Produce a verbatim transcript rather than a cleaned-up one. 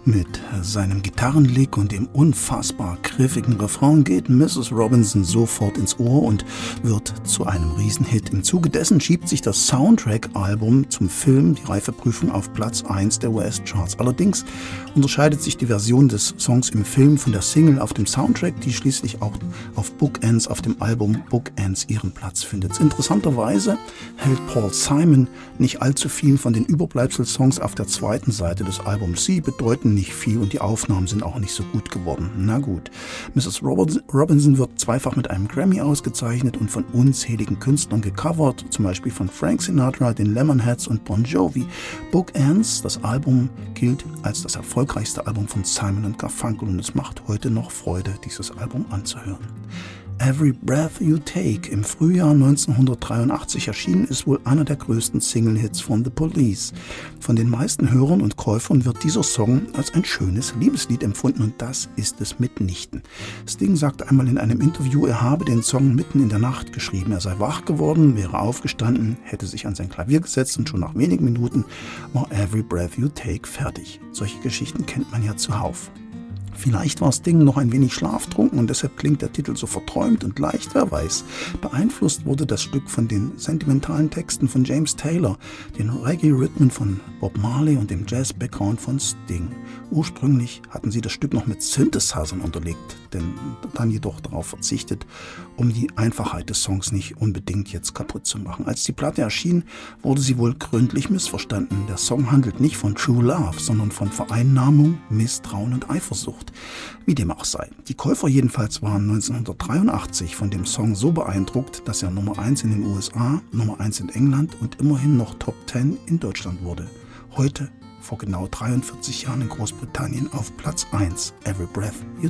Mit seinem Gitarrenlick und dem unfassbar griffigen Refrain geht Missus Robinson sofort ins Ohr und wird zu einem Riesenhit. Im Zuge dessen schiebt sich das Soundtrack-Album zum Film die Reifeprüfung auf Platz eins der U S-Charts. Allerdings unterscheidet sich die Version des Songs im Film von der Single auf dem Soundtrack, die schließlich auch auf Bookends auf dem Album Bookends ihren Platz findet. Interessanterweise hält Paul Simon nicht allzu viel von den Überbleibsel-Songs auf der zweiten Seite des Albums. Sie bedeuten nicht viel und die Aufnahmen sind auch nicht so gut geworden. Na gut. Missus Robinson wird zweifach mit einem Grammy ausgezeichnet und von unzähligen Künstlern gecovert, zum Beispiel von Frank Sinatra, den Lemonheads und Bon Jovi. Bookends, das Album, gilt als das erfolgreichste Album von Simon und Garfunkel und es macht heute noch Freude, dieses Album anzuhören. Every Breath You Take, im Frühjahr neunzehnhundertdreiundachtzig erschienen, ist wohl einer der größten Single-Hits von The Police. Von den meisten Hörern und Käufern wird dieser Song als ein schönes Liebeslied empfunden und das ist es mitnichten. Sting sagte einmal in einem Interview, er habe den Song mitten in der Nacht geschrieben. Er sei wach geworden, wäre aufgestanden, hätte sich an sein Klavier gesetzt und schon nach wenigen Minuten war Every Breath You Take fertig. Solche Geschichten kennt man ja zuhauf. Vielleicht war Sting noch ein wenig schlaftrunken und deshalb klingt der Titel so verträumt und leicht, wer weiß. Beeinflusst wurde das Stück von den sentimentalen Texten von James Taylor, den Reggae-Rhythmen von Bob Marley und dem Jazz-Background von Sting. Ursprünglich hatten sie das Stück noch mit Synthesizern unterlegt, denn dann jedoch darauf verzichtet, um die Einfachheit des Songs nicht unbedingt jetzt kaputt zu machen. Als die Platte erschien, wurde sie wohl gründlich missverstanden. Der Song handelt nicht von True Love, sondern von Vereinnahmung, Misstrauen und Eifersucht. Wie dem auch sei. Die Käufer jedenfalls waren neunzehnhundertdreiundachtzig von dem Song so beeindruckt, dass er Nummer eins in den U S A, Nummer eins in England und immerhin noch Top zehn in Deutschland wurde. Heute, vor genau dreiundvierzig Jahren in Großbritannien, auf Platz eins, Every Breath You